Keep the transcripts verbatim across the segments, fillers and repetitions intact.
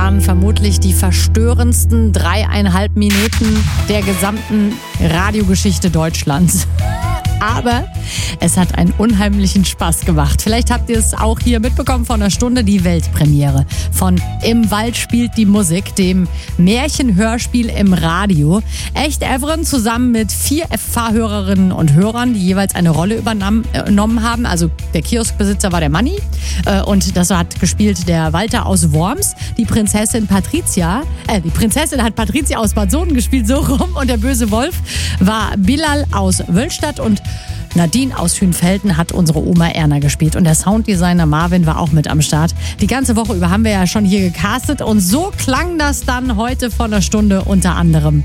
waren vermutlich die verstörendsten dreieinhalb Minuten der gesamten Radiogeschichte Deutschlands. Aber es hat einen unheimlichen Spaß gemacht. Vielleicht habt ihr es auch hier mitbekommen von einer Stunde, die Weltpremiere von Im Wald spielt die Musik, dem Märchenhörspiel im Radio. Echt Evren zusammen mit vier F H-Hörerinnen und Hörern, die jeweils eine Rolle übernommen haben. Also der Kioskbesitzer war der Manni äh, und das hat gespielt der Walter aus Worms. Die Prinzessin Patricia, äh, die Prinzessin hat Patricia aus Bad Soden gespielt, so rum. Und der böse Wolf war Bilal aus Wöllstadt und Nadine aus Hünfelden hat unsere Oma Erna gespielt und der Sounddesigner Marvin war auch mit am Start. Die ganze Woche über haben wir ja schon hier gecastet und so klang das dann heute von einer Stunde unter anderem.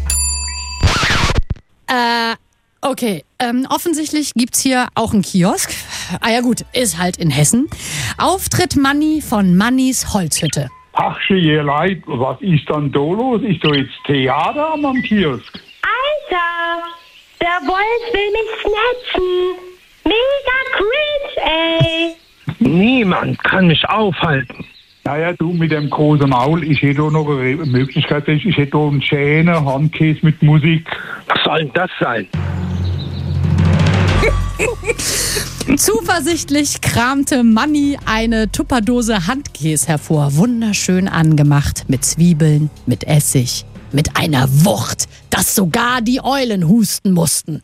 Äh, okay, ähm, offensichtlich gibt's hier auch einen Kiosk. Ah ja gut, ist halt in Hessen. Auftritt Manni von Mannis Holzhütte. Ach, je leid, was ist dann da los? Ist da jetzt Theater am Kiosk? Alter! Der Wolf will mich snatchen. Mega cringe, ey. Niemand kann mich aufhalten. Naja, du mit dem großen Maul, ich hätte auch noch eine Möglichkeit, ich hätte auch einen schönen Handkäse mit Musik. Was soll denn das sein? Zuversichtlich kramte Manni eine Tupperdose Handkäse hervor. Wunderschön angemacht mit Zwiebeln, mit Essig. Mit einer Wucht, dass sogar die Eulen husten mussten.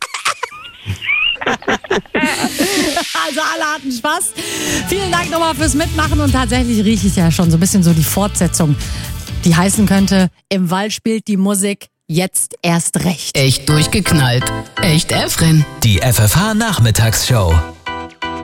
Also alle hatten Spaß. Vielen Dank nochmal fürs Mitmachen und tatsächlich rieche ich ja schon so ein bisschen so die Fortsetzung, die heißen könnte, im Wald spielt die Musik jetzt erst recht. Echt durchgeknallt. Echt Evren. Die F F H-Nachmittagsshow.